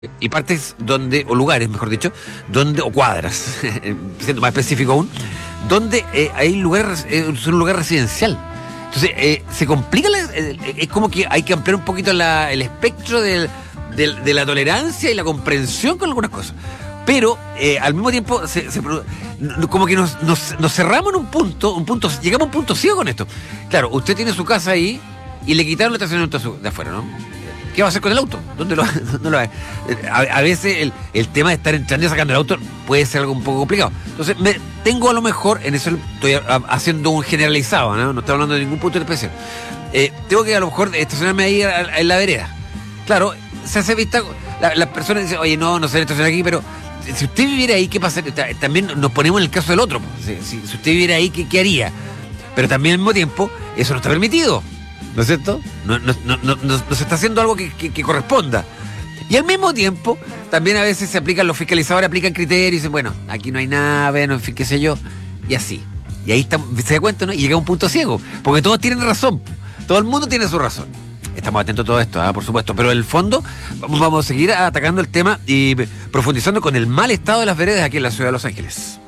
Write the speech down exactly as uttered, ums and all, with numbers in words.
y partes donde, o lugares, mejor dicho, donde, o cuadras, siendo más específico aún, donde eh, hay lugares, eh, es un lugar residencial. Entonces, eh, se complica, la, eh, es como que hay que ampliar un poquito la, el espectro del, del, de la tolerancia y la comprensión con algunas cosas. Pero, eh, al mismo tiempo, se, se, como que nos, nos, nos cerramos en un punto, un punto, llegamos a un punto ciego con esto. Claro, usted tiene su casa ahí y le quitaron el estacionamiento de afuera, ¿no? ¿Qué va a hacer con el auto? ¿Dónde lo, dónde lo va a, a veces el, el tema de estar entrando y sacando el auto puede ser algo un poco complicado. Entonces, me, tengo a lo mejor, en eso estoy a, a, haciendo un generalizado, ¿no? No estoy hablando de ningún punto de especial. Eh, tengo que a lo mejor estacionarme ahí a, a, en la vereda. Claro, se hace vista, la, las personas dicen, oye, no, no se debe estacionar aquí, pero si usted viviera ahí, ¿qué pasa? También nos ponemos en el caso del otro. Si, si, si usted viviera ahí, ¿qué, qué haría? Pero también al mismo tiempo, eso no está permitido. ¿No es cierto? No, no, no, no, no, no se está haciendo algo que, que, que corresponda. Y al mismo tiempo, también a veces se aplican, los fiscalizadores aplican criterios y dicen, bueno, aquí no hay nada, bueno, en fin, qué sé yo, y así. Y ahí está, se da cuenta, ¿no? Y llega a un punto ciego, porque todos tienen razón, todo el mundo tiene su razón. Estamos atentos a todo esto, ¿eh? Por supuesto, pero en el fondo vamos, vamos a seguir atacando el tema y profundizando con el mal estado de las veredas aquí en la ciudad de Los Ángeles.